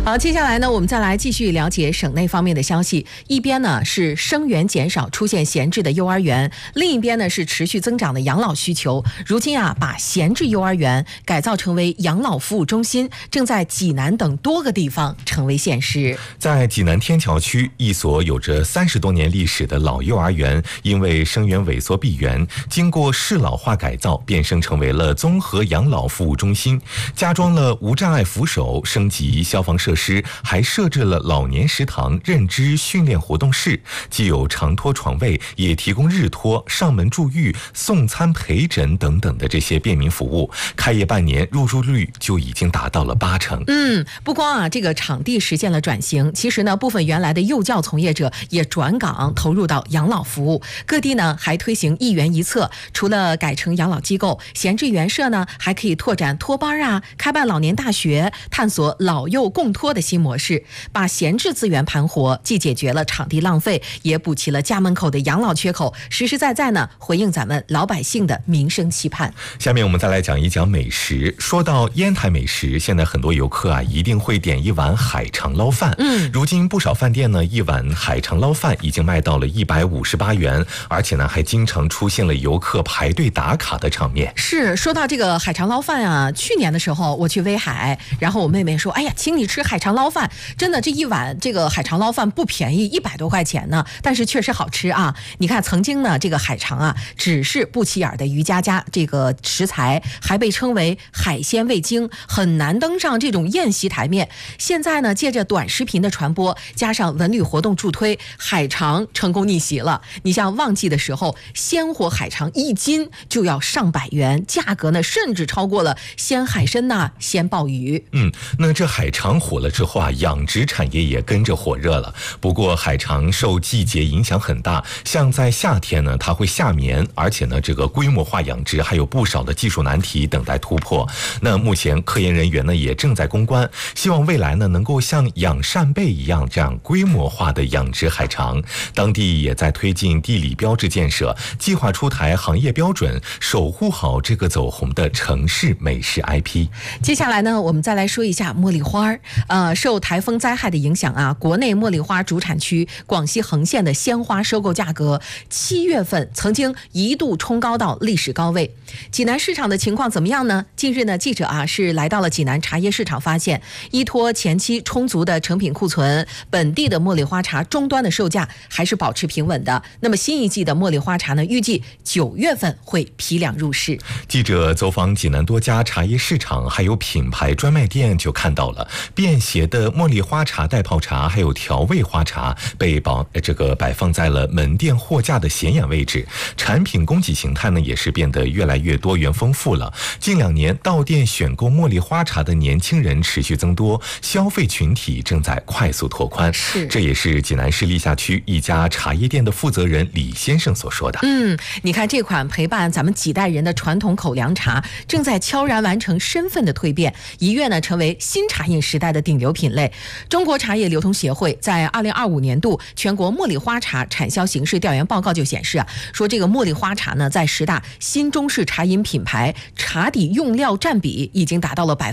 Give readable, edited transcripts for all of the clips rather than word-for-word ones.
好，接下来呢，我们再来继续了解省内方面的消息。一边呢是生源减少，出现闲置的幼儿园；另一边呢是持续增长的养老需求。如今啊，把闲置幼儿园改造成为养老服务中心，正在济南等多个地方成为现实。 在济南天桥区，一所有着30多年历史的老幼儿园，因为生源萎缩闭园，经过适老化改造，变身成为了综合养老服务中心，加装了无障碍扶手，升级消防设施，还设置了老年食堂、认知训练活动室，既有长托床位，也提供日托、上门助育、送餐陪诊等等的这些便民服务。开业半年，入住率就已经达到了80%。 不光啊，这个场地实现了转型，其实呢，部分原来的幼教从业者也转岗投入到养老服务。各地呢还推行一园一策，除了改成养老机构，闲置园舍呢还可以拓展托班啊，开办老年大学，探索老幼共托的新模式，把闲置资源盘活，既解决了场地浪费，也补齐了家门口的养老缺口，实实在在呢回应咱们老百姓的民生期盼。 下面我们再来讲一讲美食。说到烟台美食，现在很多游客啊一定会点一碗海肠捞饭。如今不少饭店呢，一碗海肠捞饭已经卖到了158元，而且呢还经常出现了游客排队打卡的场面。 是，说到这个海肠捞饭啊，去年的时候我去威海，然后我妹妹说，哎呀，请你吃海肠捞饭，真的这一碗这个海肠捞饭不便宜，100多块钱呢，但是确实好吃啊。你看曾经呢这个海肠啊只是不起眼的渔家这个食材，还被称为海鲜味精，很难登上这种宴席台面。现在呢借着短视频的传播，加上文旅活动助推，海肠成功逆袭了。你像旺季的时候，鲜活海肠1斤就要上百元，价格呢甚至超过了鲜海参呐、鲜鲍鱼。 那这海肠火了之后啊，养殖产业也跟着火热了。不过海肠受季节影响很大，像在夏天呢它会夏眠，而且呢这个规模化养殖还有不少的技术难题等待突破。那目前科研人员呢也正在攻关，希望未来呢能够像养扇贝一样这样规模化的养殖海肠。当地也在推进地理标志建设，计划出台行业标准，守护好这个走红的城市美食 IP。 接下来呢我们再来说一下茉莉花。受台风灾害的影响啊，国内茉莉花主产区广西横县的鲜花收购价格7月份曾经一度冲高到历史高位。济南市场的情况怎么样呢？近日呢，记者啊是来到了济南茶叶市场，发现依托前期充足的成品库存，本地的茉莉花茶终端的售价还是保持平稳的。那么新一季的茉莉花茶呢，预计9月份会批量入市。 记者走访济南多家茶叶市场还有品牌专卖店，就看到了便携的茉莉花茶袋泡茶还有调味花茶被摆放在了门店货架的显眼位置。产品供给形态呢也是变得越来越多元丰富了。近2年到店选购茉莉花茶的年轻人持续增多，消费群体正在快速拓宽。这也是济南市历下区一家茶叶店的负责人李先生所说的。 你看这款陪伴咱们几代人的传统口粮茶正在悄然完成身份的蜕变，一跃呢成为新茶饮时代的顶流品类。中国茶叶流通协会在2025年度全国茉莉花茶产销形势调研报告就显示啊，说这个茉莉花茶呢在10大新中式茶饮品牌茶底用料占比已经达到了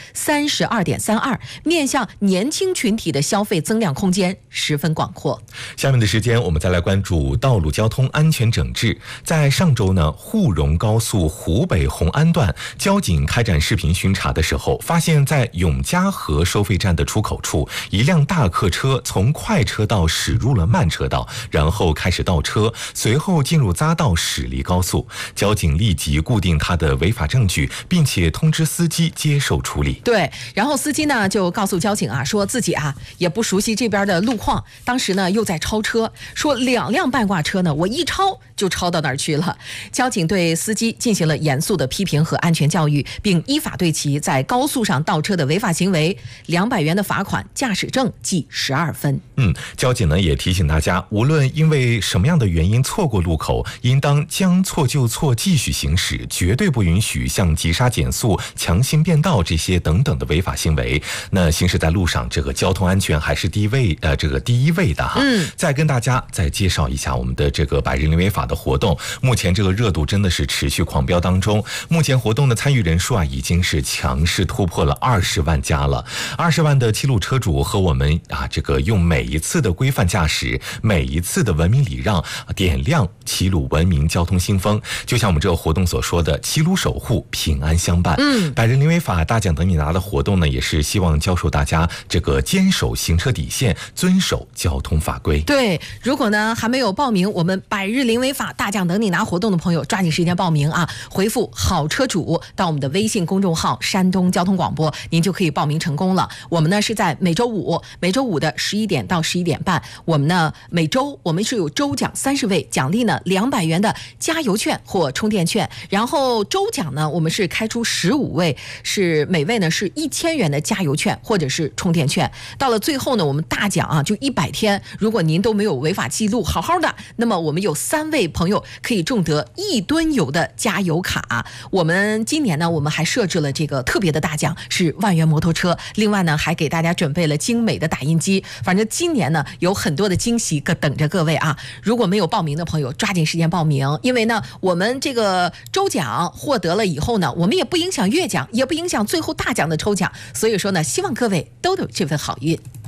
32.32%，面向年轻群体的消费增量空间十分广阔。 下面的时间我们再来关注道路交通安全整治。在上周呢，沪蓉高速湖北红安段，交警开展视频巡查的时候，发现在永嘉河收费站的出口处，一辆大客车从快车道驶入了慢车道，然后开始倒车，随后进入匝道驶离高速。交警立即固定他的违法证据，并且通知司机接受处理。 对，然后司机呢就告诉交警啊，说自己啊也不熟悉这边的路况，当时呢又在超车，说2辆半挂车呢我一超就超到哪儿去了。交警对司机进行了严肃的批评和安全教育，并依法对其在高速上倒车的违法行为200元的罚款，驾驶证记12分。 交警呢也提醒大家，无论因为什么样的原因错过路口，应当将错就错继续行驶，绝对不允许像急刹减速、强行变道这些等等的违法行为。那行驶在路上，这个交通安全还是第一位的哈。再跟大家再介绍一下我们的这个百日零违法的活动。目前这个热度真的是持续狂飙当中，目前活动的参与人数啊已经是强势突破了20万加了。 20万的七路车主和我们这个用每一次的规范驾驶，每一次的文明礼让，点亮齐鲁文明交通新风。就像我们这个活动所说的，齐鲁守护，平安相伴。百日零违法大奖等你拿的活动呢，也是希望教授大家这个坚守行车底线，遵守交通法规。 对，如果呢还没有报名我们百日零违法大奖等你拿活动的朋友，抓紧时间报名啊！回复好车主到我们的微信公众号山东交通广播，您就可以报名成功了。我们呢是在每周五的11点到11点半，我们呢我们是有周奖30位，奖励呢200元的加油券或充电券，然后周奖呢我们是开出15位，是每位呢是1000元的加油券或者是充电券。到了最后呢，我们大奖就100天，如果您都没有违法记录，好好的，那么我们有3位朋友可以中得1吨油的加油卡。我们今年呢，我们还设置了这个特别的大奖，是万元摩托车，另外呢还给大家准备了精美的打印机。反正今年呢有很多的惊喜等着各位啊！如果没有报名的朋友，抓紧时间报名，因为呢我们这个周奖获得了以后呢，我们也不影响月奖，也不影响最后大奖的抽奖，所以说呢，希望各位都有这份好运。